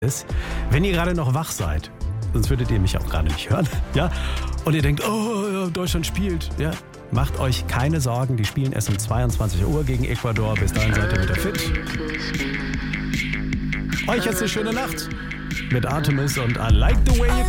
ist, wenn ihr gerade noch wach seid, sonst würdet ihr mich auch gerade nicht hören, ja, und ihr denkt, oh, Deutschland spielt, ja, macht euch keine Sorgen, die spielen erst um 22 Uhr gegen Ecuador, bis dahin seid ihr wieder fit. Euch jetzt eine schöne Nacht mit Artemis und I Like the Way You